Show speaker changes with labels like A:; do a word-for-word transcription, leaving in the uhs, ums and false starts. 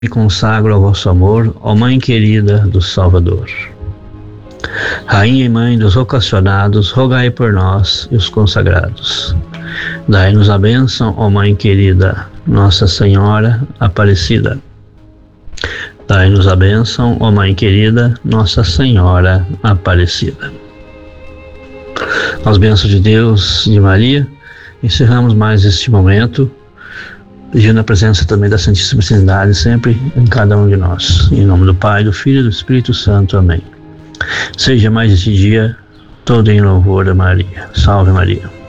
A: Me consagro ao vosso amor, ó Mãe querida do Salvador. Rainha e Mãe dos vocacionados, rogai por nós e os consagrados. Dai-nos a bênção, ó Mãe querida, Nossa Senhora Aparecida. Dai-nos a bênção, ó Mãe querida, Nossa Senhora Aparecida. As bênçãos de Deus, de Maria, encerramos mais este momento, pedindo a presença também da Santíssima Trindade sempre em cada um de nós. Em nome do Pai, do Filho e do Espírito Santo. Amém. Seja mais este dia todo em louvor a Maria. Salve Maria.